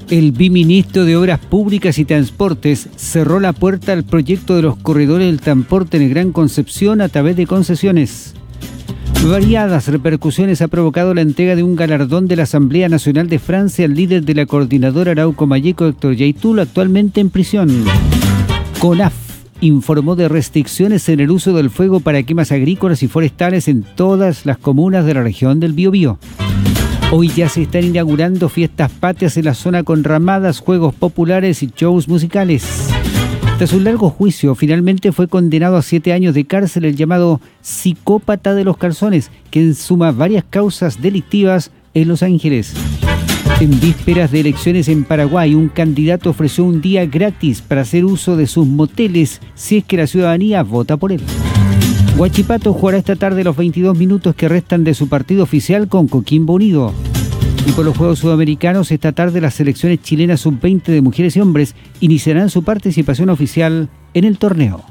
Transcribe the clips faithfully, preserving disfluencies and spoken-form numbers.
El viceministro de Obras Públicas y Transportes cerró la puerta al proyecto de los corredores del transporte en el Gran Concepción a través de concesiones. Variadas repercusiones ha provocado la entrega de un galardón de la Asamblea Nacional de Francia al líder de la coordinadora Arauco Mayeco, Héctor Yaitul, actualmente en prisión. CONAF informó de restricciones en el uso del fuego para quemas agrícolas y forestales en todas las comunas de la región del Biobío. Hoy ya se están inaugurando fiestas patrias en la zona con ramadas, juegos populares y shows musicales. Tras un largo juicio, finalmente fue condenado a siete años de cárcel el llamado psicópata de los calzones, que suma varias causas delictivas en Los Ángeles. En vísperas de elecciones en Paraguay, un candidato ofreció un día gratis para hacer uso de sus moteles si es que la ciudadanía vota por él. Huachipato jugará esta tarde los veintidós minutos que restan de su partido oficial con Coquimbo Unido. Y por los Juegos Sudamericanos, esta tarde las selecciones chilenas sub veinte de mujeres y hombres iniciarán su participación oficial en el torneo.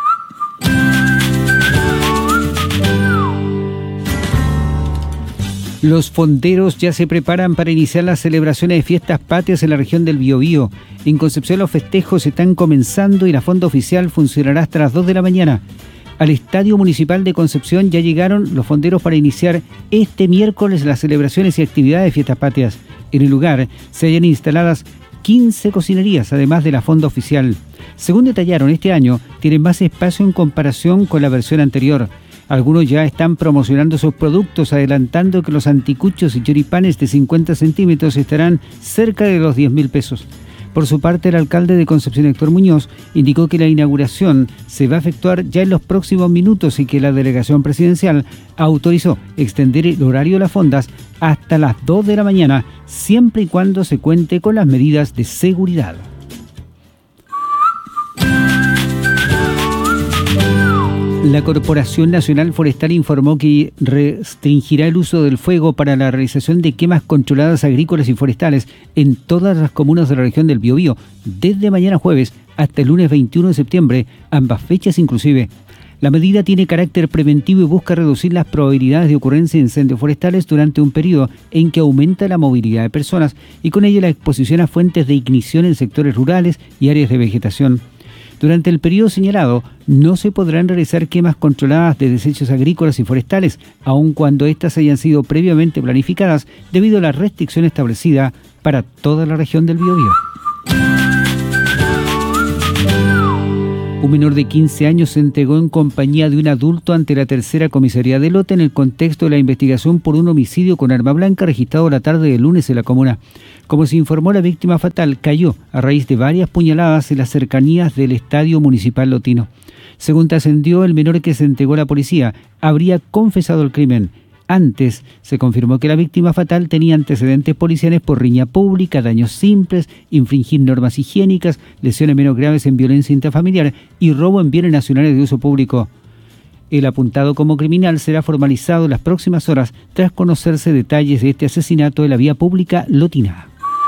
Los fonderos ya se preparan para iniciar las celebraciones de fiestas patrias en la región del Biobío. En Concepción los festejos están comenzando y la fonda oficial funcionará hasta las dos de la mañana. Al Estadio Municipal de Concepción ya llegaron los fonderos para iniciar este miércoles las celebraciones y actividades de fiestas patrias. En el lugar se hallan instaladas quince cocinerías, además de la fonda oficial. Según detallaron, este año tienen más espacio en comparación con la versión anterior. Algunos ya están promocionando sus productos, adelantando que los anticuchos y choripanes de cincuenta centímetros estarán cerca de los diez mil pesos. Por su parte, el alcalde de Concepción, Héctor Muñoz, indicó que la inauguración se va a efectuar ya en los próximos minutos y que la delegación presidencial autorizó extender el horario de las fondas hasta las dos de la mañana, siempre y cuando se cuente con las medidas de seguridad. La Corporación Nacional Forestal informó que restringirá el uso del fuego para la realización de quemas controladas agrícolas y forestales en todas las comunas de la región del Biobío, desde mañana jueves hasta el lunes veintiuno de septiembre, ambas fechas inclusive. La medida tiene carácter preventivo y busca reducir las probabilidades de ocurrencia de incendios forestales durante un periodo en que aumenta la movilidad de personas y con ello la exposición a fuentes de ignición en sectores rurales y áreas de vegetación. Durante el periodo señalado, no se podrán realizar quemas controladas de desechos agrícolas y forestales, aun cuando éstas hayan sido previamente planificadas debido a la restricción establecida para toda la región del Biobío. Un menor de quince años se entregó en compañía de un adulto ante la tercera comisaría de Lota en el contexto de la investigación por un homicidio con arma blanca registrado la tarde del lunes en la comuna. Como se informó, la víctima fatal cayó a raíz de varias puñaladas en las cercanías del Estadio Municipal Lotino. Según trascendió, el menor que se entregó a la policía habría confesado el crimen. Antes, se confirmó que la víctima fatal tenía antecedentes policiales por riña pública, daños simples, infringir normas higiénicas, lesiones menos graves en violencia intrafamiliar y robo en bienes nacionales de uso público. El apuntado como criminal será formalizado en las próximas horas tras conocerse detalles de este asesinato en la vía pública lotina.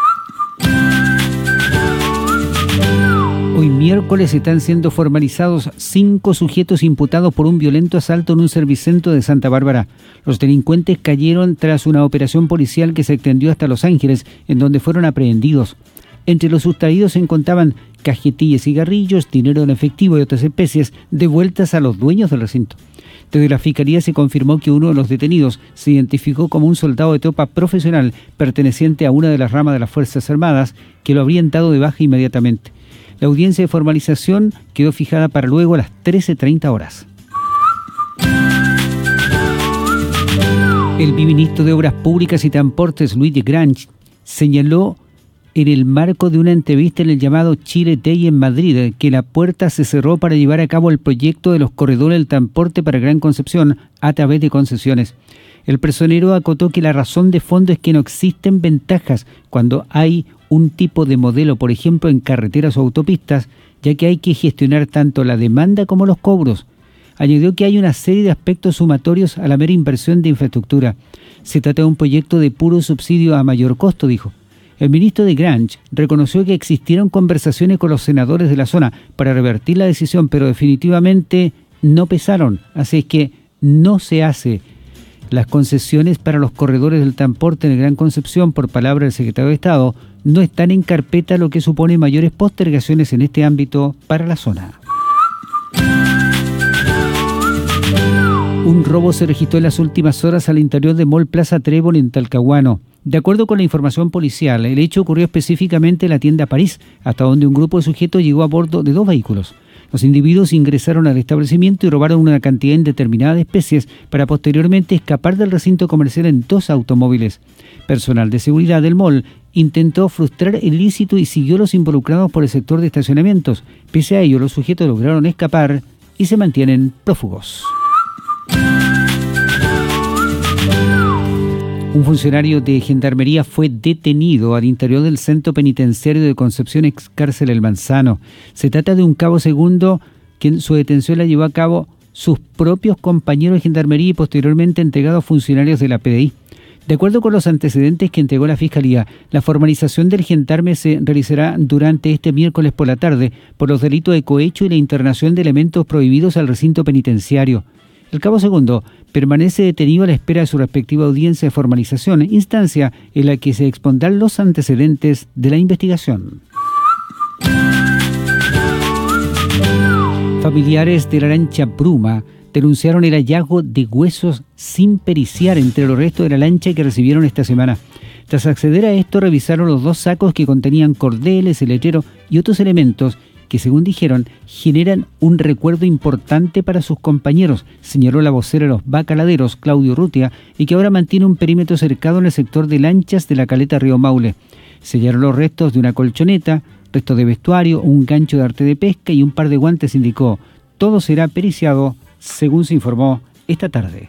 Hoy miércoles están siendo formalizados cinco sujetos imputados por un violento asalto en un servicentro de Santa Bárbara. Los delincuentes cayeron tras una operación policial que se extendió hasta Los Ángeles, en donde fueron aprehendidos. Entre los sustraídos se encontraban cajetillas, cigarrillos, dinero en efectivo y otras especies devueltas a los dueños del recinto. Desde la Fiscalía se confirmó que uno de los detenidos se identificó como un soldado de tropa profesional perteneciente a una de las ramas de las Fuerzas Armadas que lo habrían dado de baja inmediatamente. La audiencia de formalización quedó fijada para luego a las trece treinta horas. El viceministro de Obras Públicas y Transportes, Luis de Grange, señaló en el marco de una entrevista en el llamado Chile Day en Madrid que la puerta se cerró para llevar a cabo el proyecto de los corredores del transporte para Gran Concepción a través de concesiones. El personero acotó que la razón de fondo es que no existen ventajas cuando hay un tipo de modelo, por ejemplo, en carreteras o autopistas, ya que hay que gestionar tanto la demanda como los cobros. Añadió que hay una serie de aspectos sumatorios a la mera inversión de infraestructura. Se trata de un proyecto de puro subsidio a mayor costo, dijo. El ministro de Grange reconoció que existieron conversaciones con los senadores de la zona para revertir la decisión, pero definitivamente no pesaron, así es que no se hace. Las concesiones para los corredores del transporte en el Gran Concepción, por palabra del secretario de Estado, no están en carpeta, lo que supone mayores postergaciones en este ámbito para la zona. Un robo se registró en las últimas horas al interior de Mall Plaza Trébol en Talcahuano. De acuerdo con la información policial, el hecho ocurrió específicamente en la tienda París, hasta donde un grupo de sujetos llegó a bordo de dos vehículos. Los individuos ingresaron al establecimiento y robaron una cantidad indeterminada de especies para posteriormente escapar del recinto comercial en dos automóviles. Personal de seguridad del mall intentó frustrar el ilícito y siguió a los involucrados por el sector de estacionamientos. Pese a ello, los sujetos lograron escapar y se mantienen prófugos. Un funcionario de Gendarmería fue detenido al interior del centro penitenciario de Concepción, ex cárcel El Manzano. Se trata de un cabo segundo quien su detención la llevó a cabo sus propios compañeros de Gendarmería y posteriormente entregado a funcionarios de la P D I. De acuerdo con los antecedentes que entregó la Fiscalía, la formalización del gendarme se realizará durante este miércoles por la tarde por los delitos de cohecho y la internación de elementos prohibidos al recinto penitenciario. El cabo segundo permanece detenido a la espera de su respectiva audiencia de formalización, instancia en la que se expondrán los antecedentes de la investigación. Familiares de la lancha Bruma denunciaron el hallazgo de huesos sin periciar entre los restos de la lancha que recibieron esta semana. Tras acceder a esto, revisaron los dos sacos que contenían cordeles, el letrero y otros elementos que, según dijeron, generan un recuerdo importante para sus compañeros, señaló la vocera de los Bacaladeros, Claudio Urrutia, y que ahora mantiene un perímetro cercado en el sector de lanchas de la caleta Río Maule. Se hallaron los restos de una colchoneta, restos de vestuario, un gancho de arte de pesca y un par de guantes, indicó. Todo será periciado, según se informó esta tarde.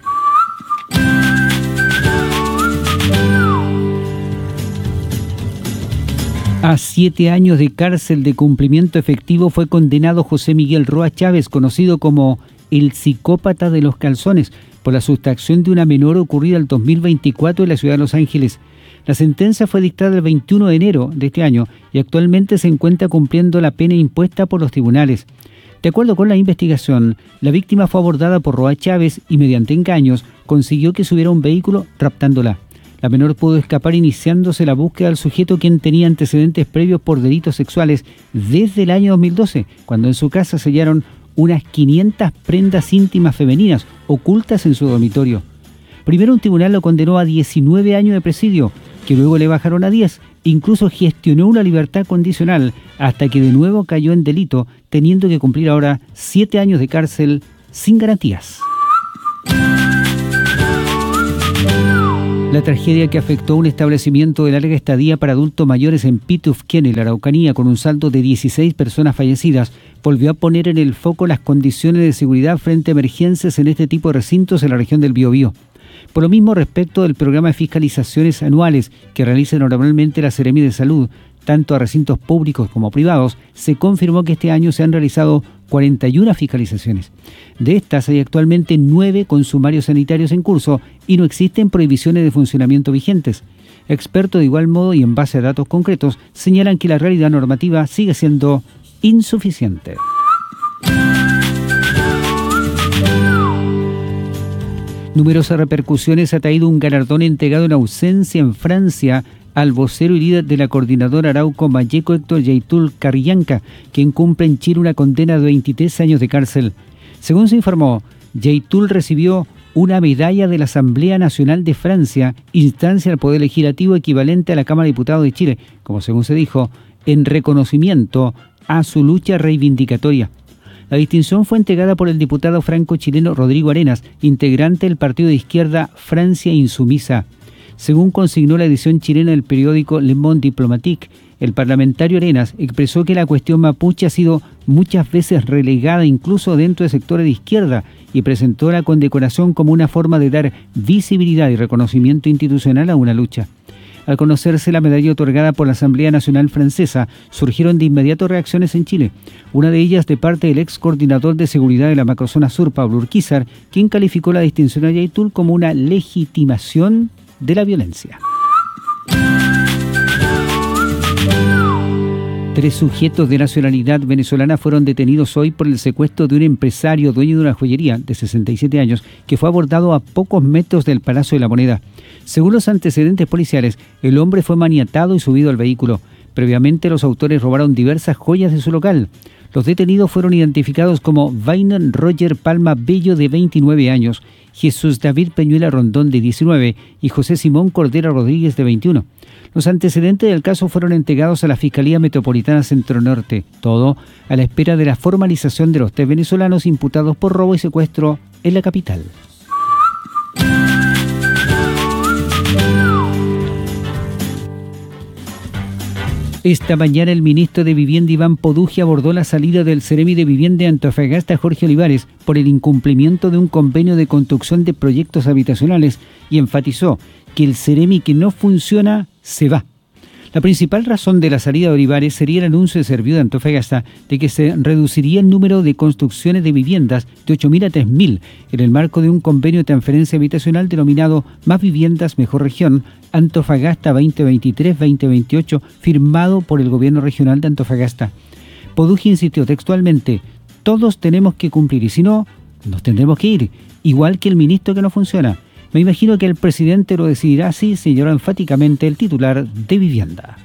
A siete años de cárcel de cumplimiento efectivo fue condenado José Miguel Roa Chávez, conocido como el psicópata de los calzones, por la sustracción de una menor ocurrida el dos mil veinticuatro en la ciudad de Los Ángeles. La sentencia fue dictada el veintiuno de enero de este año y actualmente se encuentra cumpliendo la pena impuesta por los tribunales. De acuerdo con la investigación, la víctima fue abordada por Roa Chávez y mediante engaños consiguió que subiera un vehículo raptándola. La menor pudo escapar iniciándose la búsqueda del sujeto, quien tenía antecedentes previos por delitos sexuales desde el año dos mil doce, cuando en su casa se hallaron unas quinientas prendas íntimas femeninas ocultas en su dormitorio. Primero un tribunal lo condenó a diecinueve años de presidio, que luego le bajaron a diez. Incluso gestionó una libertad condicional hasta que de nuevo cayó en delito, teniendo que cumplir ahora siete años de cárcel sin garantías. La tragedia que afectó a un establecimiento de larga estadía para adultos mayores en Pitufquén, en la Araucanía, con un saldo de dieciséis personas fallecidas, volvió a poner en el foco las condiciones de seguridad frente a emergencias en este tipo de recintos en la región del Biobío. Por lo mismo, respecto del programa de fiscalizaciones anuales que realiza normalmente la Seremi de Salud, tanto a recintos públicos como privados, se confirmó que este año se han realizado cuarenta y una fiscalizaciones. De estas hay actualmente nueve con sumarios sanitarios en curso y no existen prohibiciones de funcionamiento vigentes. Expertos de igual modo y en base a datos concretos señalan que la realidad normativa sigue siendo insuficiente. Numerosas repercusiones ha traído un galardón entregado en ausencia en Francia al vocero y líder de la coordinadora Arauco Mayeco, Héctor Yaitul Carrillanca, quien cumple en Chile una condena de veintitrés años de cárcel. Según se informó, Yaitul recibió una medalla de la Asamblea Nacional de Francia, instancia del Poder Legislativo equivalente a la Cámara de Diputados de Chile, como según se dijo, en reconocimiento a su lucha reivindicatoria. La distinción fue entregada por el diputado franco-chileno Rodrigo Arenas, integrante del partido de izquierda Francia Insumisa. Según consignó la edición chilena del periódico Le Monde Diplomatique, el parlamentario Arenas expresó que la cuestión mapuche ha sido muchas veces relegada incluso dentro de sectores de izquierda y presentó la condecoración como una forma de dar visibilidad y reconocimiento institucional a una lucha. Al conocerse la medalla otorgada por la Asamblea Nacional Francesa, surgieron de inmediato reacciones en Chile, una de ellas de parte del ex coordinador de seguridad de la Macrozona Sur, Pablo Urquizar, quien calificó la distinción a Yaitul como una legitimación de la violencia. Tres sujetos de nacionalidad venezolana fueron detenidos hoy por el secuestro de un empresario dueño de una joyería de sesenta y siete años que fue abordado a pocos metros del Palacio de la Moneda. Según los antecedentes policiales, el hombre fue maniatado y subido al vehículo. Previamente, los autores robaron diversas joyas de su local. Los detenidos fueron identificados como Vainer Roger Palma Bello, de veintinueve años, Jesús David Peñuela Rondón, de diecinueve, y José Simón Cordera Rodríguez, de veintiuno. Los antecedentes del caso fueron entregados a la Fiscalía Metropolitana Centro Norte, todo a la espera de la formalización de los tres venezolanos imputados por robo y secuestro en la capital. Esta mañana el ministro de Vivienda Iván Podujia abordó la salida del Ceremi de Vivienda de Antofagasta, Jorge Olivares, por el incumplimiento de un convenio de construcción de proyectos habitacionales y enfatizó que el Ceremi que no funciona se va. La principal razón de la salida de Olivares sería el anuncio de Servio de Antofagasta de que se reduciría el número de construcciones de viviendas de ocho mil a tres mil en el marco de un convenio de transferencia habitacional denominado Más Viviendas, Mejor Región, Antofagasta veinte veintitrés veinte veintiocho, firmado por el gobierno regional de Antofagasta. Podujia insistió textualmente: todos tenemos que cumplir y si no, nos tendremos que ir, igual que el ministro que no funciona. Me imagino que el presidente lo decidirá así, señaló enfáticamente el titular de Vivienda.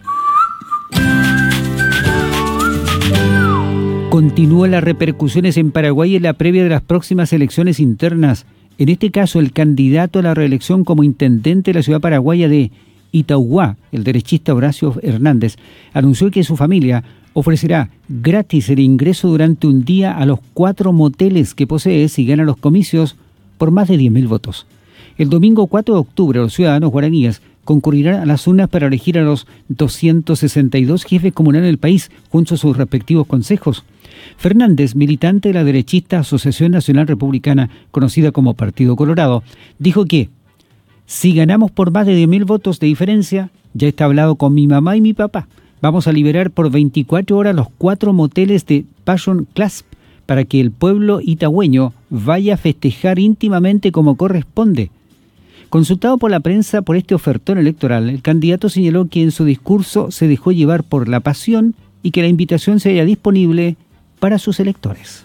Continúan las repercusiones en Paraguay en la previa de las próximas elecciones internas. En este caso, el candidato a la reelección como intendente de la ciudad paraguaya de Itauguá, el derechista Horacio Hernández, anunció que su familia ofrecerá gratis el ingreso durante un día a los cuatro moteles que posee si gana los comicios por más de diez mil votos. El domingo cuatro de octubre, los ciudadanos guaraníes concurrirán a las urnas para elegir a los doscientos sesenta y dos jefes comunales del país, junto a sus respectivos consejos. Fernández, militante de la derechista Asociación Nacional Republicana, conocida como Partido Colorado, dijo que si ganamos por más de diez mil votos de diferencia, ya está hablado con mi mamá y mi papá. Vamos a liberar por veinticuatro horas los cuatro moteles de Passion Clasp para que el pueblo itagüeño vaya a festejar íntimamente como corresponde. Consultado por la prensa por este ofertón electoral, el candidato señaló que en su discurso se dejó llevar por la pasión y que la invitación sería disponible para sus electores.